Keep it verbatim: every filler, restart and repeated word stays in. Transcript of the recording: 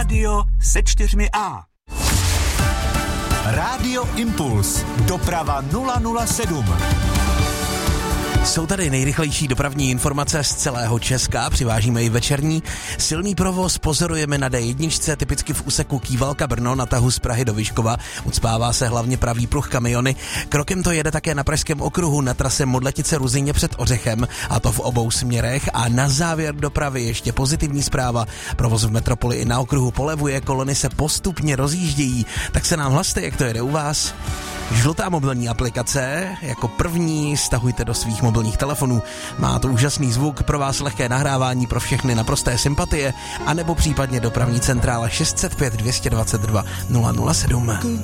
Rádio se čtyřmi A. Rádio Impuls. Doprava nula nula sedm. Jsou tady nejrychlejší dopravní informace z celého Česka, přivážíme i večerní. Silný provoz pozorujeme na D jedna, typicky v úseku Kývalka Brno na tahu z Prahy do Vyškova. Ucpává se hlavně pravý pruh kamiony. Krokem to jede také na Pražském okruhu na trase Modletice Ruzyně před Ořechem, a to v obou směrech. A na závěr dopravy ještě pozitivní zpráva. Provoz v metropoli i na okruhu polevuje, kolony se postupně rozjíždějí. Tak se nám hlaste, jak to jede u vás. Žlutá mobilní aplikace, jako první stahujte do svých mobilních telefonů. Má to úžasný zvuk, pro vás lehké nahrávání, pro všechny naprosté sympatie, anebo případně dopravní centrála šest set pět dvě dvacet dva nula nula sedm.